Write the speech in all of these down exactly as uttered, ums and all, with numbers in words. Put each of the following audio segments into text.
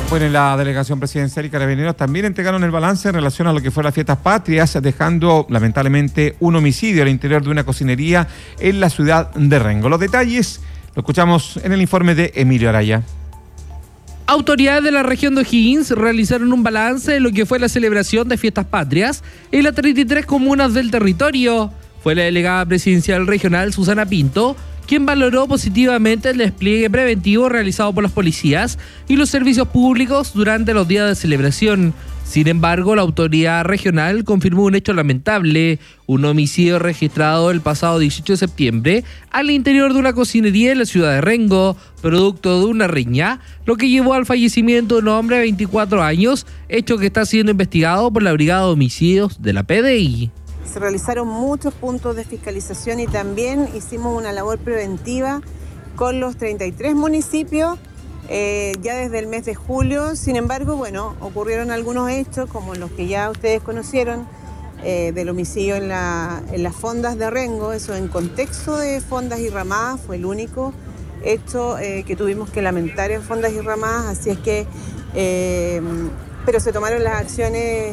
Bueno, en la delegación presidencial y Carabineros también entregaron el balance en relación a lo que fue las fiestas patrias, dejando lamentablemente un homicidio al interior de una cocinería en la ciudad de Rengo. Los detalles lo escuchamos en el informe de Emilio Araya. Autoridades de la región de O'Higgins realizaron un balance de lo que fue la celebración de fiestas patrias en las treinta y tres comunas del territorio. Fue la delegada presidencial regional Susana Pinto quien valoró positivamente el despliegue preventivo realizado por las policías y los servicios públicos durante los días de celebración. Sin embargo, la autoridad regional confirmó un hecho lamentable, un homicidio registrado el pasado dieciocho de septiembre al interior de una cocinería en la ciudad de Rengo, producto de una riña, lo que llevó al fallecimiento de un hombre de veinticuatro años, hecho que está siendo investigado por la Brigada de Homicidios de la P D I. Se realizaron muchos puntos de fiscalización y también hicimos una labor preventiva con los treinta y tres municipios eh, ya desde el mes de julio. Sin embargo, bueno, ocurrieron algunos hechos como los que ya ustedes conocieron eh, del homicidio en, la, en las fondas de Rengo. Eso en contexto de fondas y ramadas fue el único hecho eh, que tuvimos que lamentar en fondas y ramadas. Así es que, eh, pero se tomaron las acciones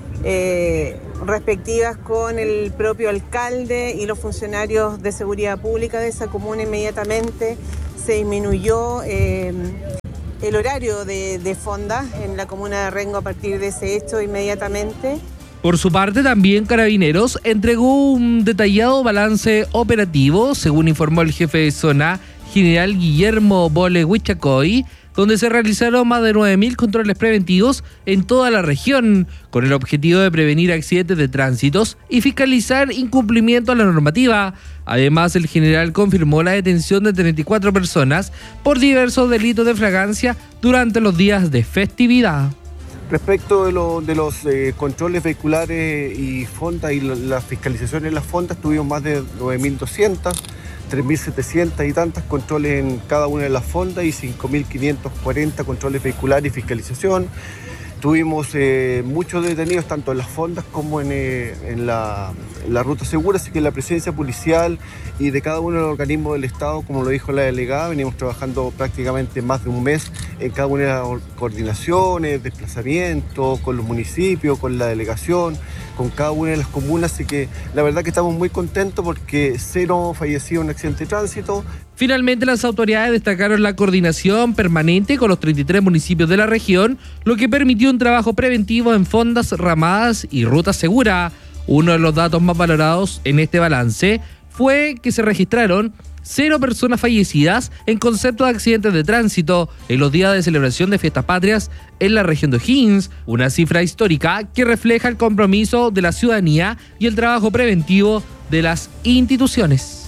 Eh, respectivas con el propio alcalde y los funcionarios de seguridad pública de esa comuna. Inmediatamente se disminuyó eh, el horario de, de fondas en la comuna de Rengo a partir de ese hecho inmediatamente. Por su parte, también Carabineros entregó un detallado balance operativo, según informó el jefe de zona, general Guillermo Bole Huichacoy, donde se realizaron más de nueve mil controles preventivos en toda la región, con el objetivo de prevenir accidentes de tránsitos y fiscalizar incumplimiento a la normativa. Además, el general confirmó la detención de treinta y cuatro personas por diversos delitos de flagrancia durante los días de festividad. Respecto de, lo, de los eh, controles vehiculares y fondas y la, la fiscalización en las fondas, tuvimos más de nueve mil doscientos. tres mil setecientos y tantas controles en cada una de las fondas y cinco mil quinientos cuarenta controles vehiculares y fiscalización. Tuvimos eh, muchos detenidos tanto en las fondas como en, eh, en, la, en la ruta segura, así que la presencia policial y de cada uno de los organismos del Estado, como lo dijo la delegada, venimos trabajando prácticamente más de un mes en cada una de las coordinaciones, desplazamientos, con los municipios, con la delegación, con cada una de las comunas, así que la verdad que estamos muy contentos porque cero fallecidos en accidente de tránsito. Finalmente, las autoridades destacaron la coordinación permanente con los treinta y tres municipios de la región, lo que permitió un trabajo preventivo en fondas, ramadas y rutas seguras. Uno de los datos más valorados en este balance fue que se registraron cero personas fallecidas en concepto de accidentes de tránsito en los días de celebración de fiestas patrias en la región de O'Higgins, una cifra histórica que refleja el compromiso de la ciudadanía y el trabajo preventivo de las instituciones.